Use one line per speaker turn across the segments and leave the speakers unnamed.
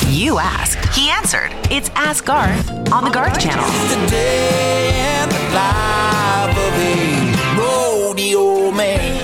You ask, he answered. It's Ask Garth on the Garth Channel.
The day and the life of a rodeo man.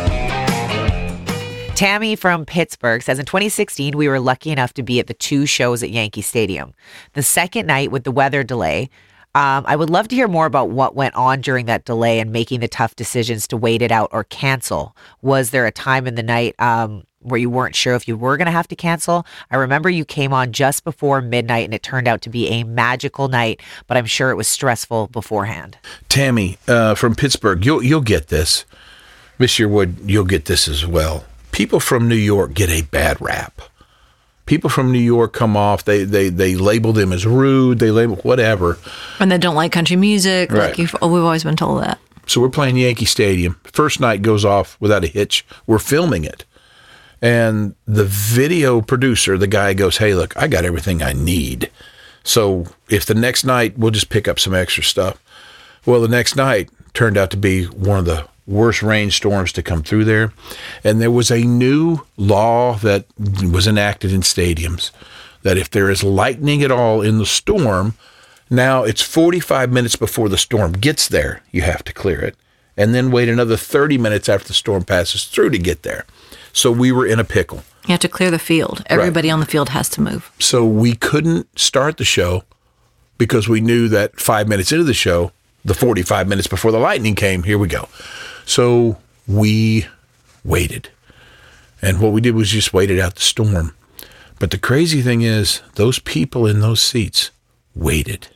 Tammy from Pittsburgh says, in 2016, we were lucky enough to be at the 2 shows at Yankee Stadium. The second night with the weather delay, I would love to hear more about what went on during that delay and making the tough decisions to wait it out or cancel. Was there a time in the night where you weren't sure if you were going to have to cancel? I remember you came on just before midnight and it turned out to be a magical night, but I'm sure it was stressful beforehand.
Tammy from Pittsburgh, you'll get this. Miss Yearwood, you'll get this as well. People from New York get a bad rap. People from New York come off, they label them as rude, they label whatever.
And they don't like country music.
Right.
We've always been told that.
So we're playing Yankee Stadium. First night goes off without a hitch. We're filming it. And the video producer, the guy goes, hey, look, I got everything I need. So if the next night, we'll just pick up some extra stuff. Well, the next night turned out to be one of the worst rainstorms to come through there. And there was a new law that was enacted in stadiums that if there is lightning at all in the storm, now it's 45 minutes before the storm gets there, you have to clear it, and then wait another 30 minutes after the storm passes through to get there. So we were in a pickle.
You have to clear the field. Everybody on the field has to move.
So we couldn't start the show because we knew that 5 minutes into the show, the 45 minutes before the lightning came, here we go. So we waited. And what we did was just waited out the storm. But the crazy thing is, those people in those seats waited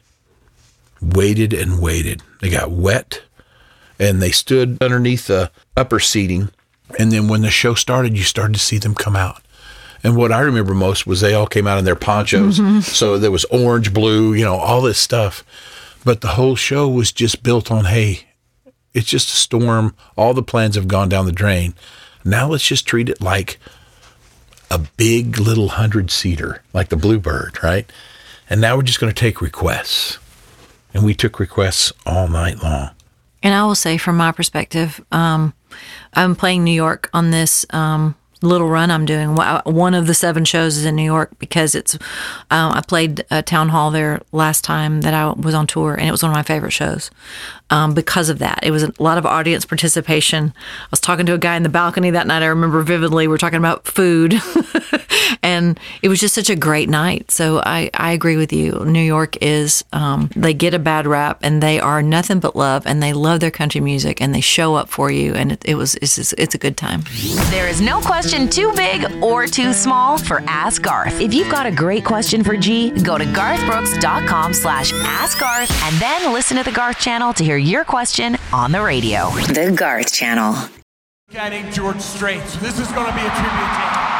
and waited. They got wet, and they stood underneath the upper seating. And then when the show started, you started to see them come out. And what I remember most was they all came out in their ponchos. Mm-hmm. So there was orange, blue, all this stuff. But the whole show was just built on, hey, it's just a storm. All the plans have gone down the drain. Now let's just treat it like a big little 100-seater, like the Bluebird, right? And now we're just going to take requests. And we took requests all night long.
And I will say, from my perspective, I'm playing New York on this little run I'm doing. One of the 7 shows is in New York because it's. I played a town hall there last time that I was on tour, and it was one of my favorite shows. Because of that, it was a lot of audience participation. I was talking to a guy in the balcony that night. I remember vividly. We were talking about food, and it was just such a great night. So I agree with you. New York is they get a bad rap, and they are nothing but love, and they love their country music, and they show up for you, and it's a good time.
There is no question too big or too small for Ask Garth. If you've got a great question for G, go to garthbrooks.com/askgarth and then listen to the Garth Channel to hear your question on the radio. The Garth Channel.
Guy named George Strait. This is going to be a tribute to him.